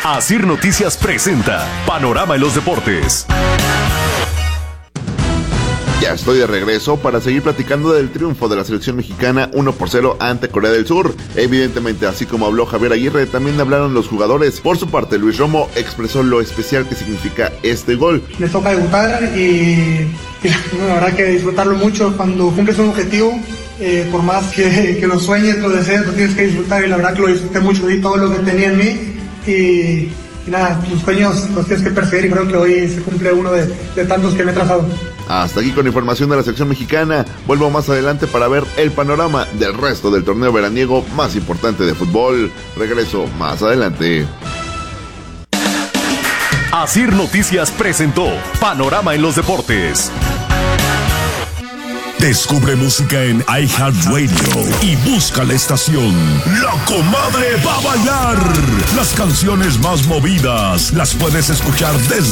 Asir Noticias presenta Panorama en los Deportes. Ya estoy de regreso para seguir platicando del triunfo de la selección mexicana 1-0 ante Corea del Sur. Evidentemente, así como habló Javier Aguirre, también hablaron los jugadores. Por su parte, Luis Romo expresó lo especial que significa este gol. Me toca debutar y la verdad que disfrutarlo mucho. Cuando cumples un objetivo, por más que lo sueñes, lo desees, lo tienes que disfrutar, y la verdad que lo disfruté mucho, di todo lo que tenía en mí y nada, los sueños los tienes que perseguir y creo que hoy se cumple uno de tantos que me he trazado. Hasta aquí con información de la sección mexicana. Vuelvo más adelante para ver el panorama del resto del torneo veraniego más importante de fútbol. Regreso más adelante. Asir Noticias presentó Panorama en los Deportes. Descubre música en iHeartRadio y busca la estación La Comadre va a bailar. Las canciones más movidas las puedes escuchar desde